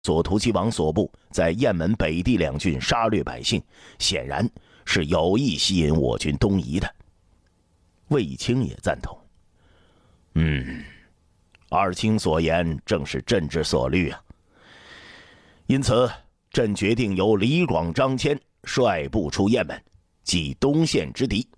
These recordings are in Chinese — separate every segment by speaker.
Speaker 1: 左突骑王所部在雁门、北地两郡杀掠百姓，显然是有意吸引我军东移的。卫青也赞同。二卿所言正是朕之所虑啊。因此，朕决定由李广、张骞率部出雁门，击东线之敌。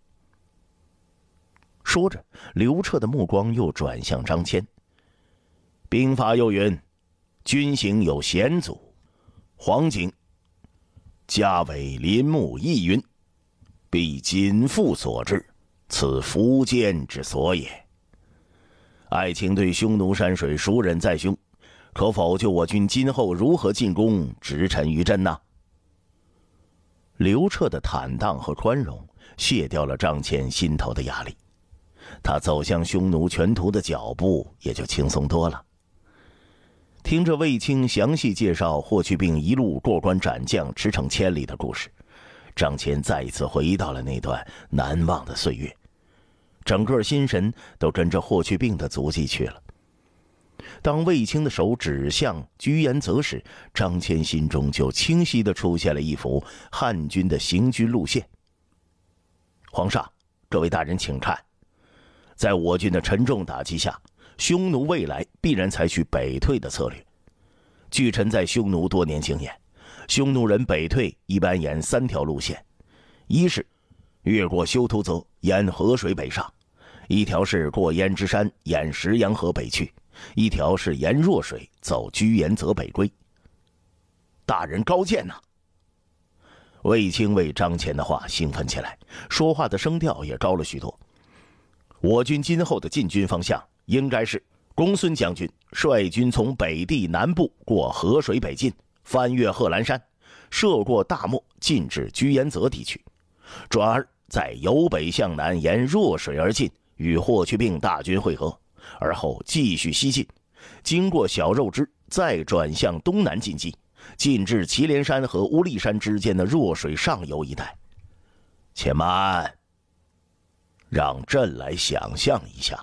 Speaker 1: 说着，刘彻的目光又转向张骞。兵法又云：军行有险阻，黄景家为林木亦云：必谨复所至，此苻坚之所也。爱卿对匈奴山水熟稔在胸，可否就我军今后如何进攻直陈于朕呢？刘彻的坦荡和宽容卸掉了张骞心头的压力，他走向匈奴全图的脚步也就轻松多了。听着卫青详细介绍霍去病一路过关斩将驰骋千里的故事，张骞再一次回到了那段难忘的岁月，整个心神都跟着霍去病的足迹去了。当卫青的手指向居延泽时，张骞心中就清晰地出现了一幅汉军的行军路线。皇上，各位大人请看，在我军的沉重打击下，匈奴未来必然采取北退的策略。据臣在匈奴多年经验，匈奴人北退一般沿3条路线：一是越过修图泽，沿河水北上；一条是过胭脂山，沿石阳河北去；一条是沿弱水走居延泽北归。大人高见呐！卫青为张骞的话兴奋起来，说话的声调也高了许多。我军今后的进军方向应该是公孙将军率军从北地南部过河水北进，翻越贺兰山，涉过大漠，进至居延泽地区，转而再由北向南沿弱水而进，与霍去病大军会合，而后继续西进，经过小肉支，再转向东南进击，进至祁连山和乌力山之间的弱水上游一带。且慢，让朕来想象一下。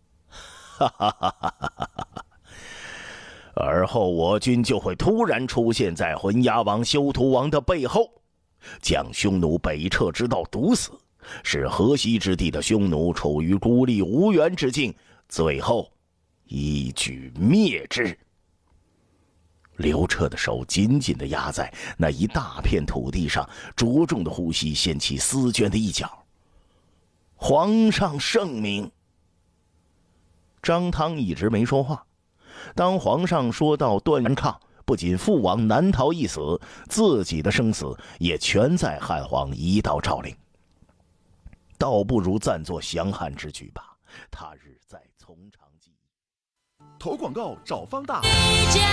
Speaker 1: 而后我军就会突然出现在浑牙王、修图王的背后，将匈奴北撤之道堵死，使河西之地的匈奴处于孤立无援之境，最后一举灭之。刘彻的手紧紧地压在那一大片土地上，着重的呼吸掀起丝绢的一角。皇上圣明。张汤一直没说话。当皇上说到段延抗不仅父王难逃一死，自己的生死也全在汉皇一道诏令，倒不如暂作降汉之举吧，他日再从长计议。
Speaker 2: 投广告找方大。